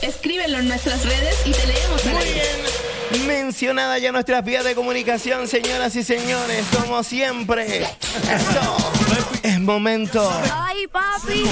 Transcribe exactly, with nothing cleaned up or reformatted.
Escríbelo en nuestras redes y te leemos. Muy bien. Mencionada ya nuestras vías de comunicación, señoras y señores, como siempre. Eso es momento. Ay, papi.